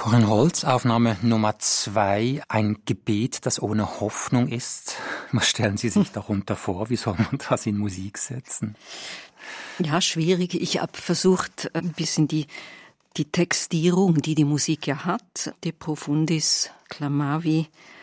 Corinne Holz, Aufnahme Nummer 2, ein Gebet, das ohne Hoffnung ist. Was stellen Sie sich darunter vor? Wie soll man das in Musik setzen? Ja, schwierig. Ich habe versucht, ein bisschen die Textierung, die Musik ja hat, De profundis clamavi